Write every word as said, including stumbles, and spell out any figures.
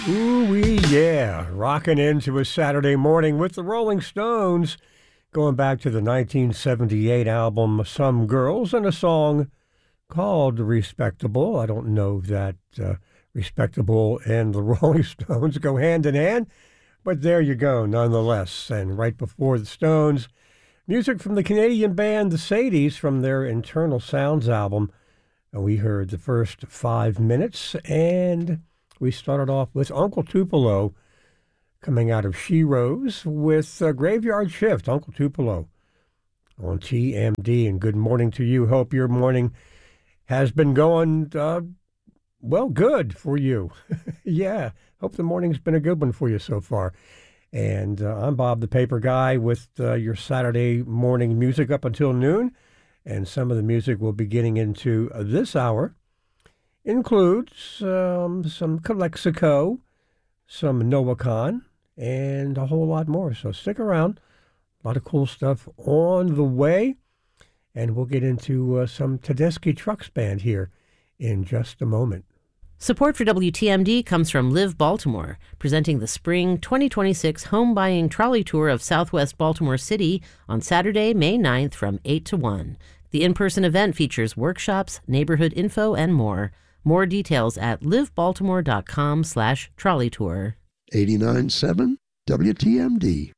Ooh-wee, yeah. Rocking into a Saturday morning with the Rolling Stones, going back to the nineteen seventy-eight album Some Girls, and a song called Respectable. I don't know that uh, Respectable and the Rolling Stones go hand in hand, but there you go nonetheless. And right before the Stones, music from the Canadian band The Sadies from their Internal Sounds album. And we heard the first five minutes, and we started off with Uncle Tupelo coming out of She Rose with uh, Graveyard Shift, Uncle Tupelo on T M D. And good morning to you. Hope your morning has been going, uh, well, good for you. Yeah, hope the morning's been a good one for you so far. And uh, I'm Bob the Paper Guy with uh, your Saturday morning music up until noon. And some of the music we'll be getting into uh, this hour includes um, some Calexico, some Noah Khan, and a whole lot more. So stick around. A lot of cool stuff on the way. And we'll get into uh, some Tedeschi Trucks Band here in just a moment. Support for W T M D comes from Live Baltimore, presenting the Spring twenty twenty-six Home Buying Trolley Tour of Southwest Baltimore City on Saturday, May ninth from eight to one. The in-person event features workshops, neighborhood info, and more. More details at livebaltimore.com slash trolley tour. eighty-nine point seven W T M D.